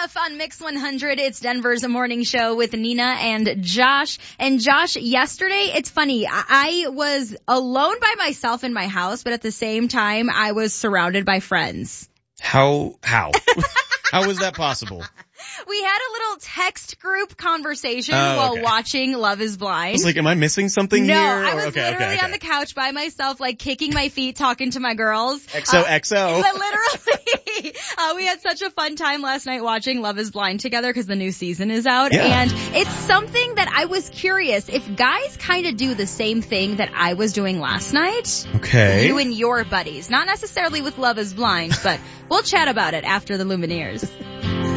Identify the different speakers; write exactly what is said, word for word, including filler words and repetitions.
Speaker 1: Enough on Mix one hundred. It's Denver's morning show with Nina and Josh. And Josh, yesterday, it's funny. I was alone by myself in my house, but at the same time, I was surrounded by friends.
Speaker 2: How? How? How is that possible?
Speaker 1: We had a little text group conversation
Speaker 2: Oh,
Speaker 1: while
Speaker 2: okay.
Speaker 1: watching Love is Blind.
Speaker 2: I was like, am I missing something
Speaker 1: no,
Speaker 2: here?
Speaker 1: I was
Speaker 2: okay,
Speaker 1: literally
Speaker 2: okay, okay.
Speaker 1: on the couch by myself, like kicking my feet, talking to my girls.
Speaker 2: X O X O.
Speaker 1: Uh, literally. uh, we had such a fun time last night watching Love is Blind together because the new season is out.
Speaker 2: Yeah.
Speaker 1: And it's something that I was curious if guys kind of do the same thing that I was doing last night.
Speaker 2: Okay.
Speaker 1: You and your buddies. Not necessarily with Love is Blind, but we'll chat about it after the Lumineers.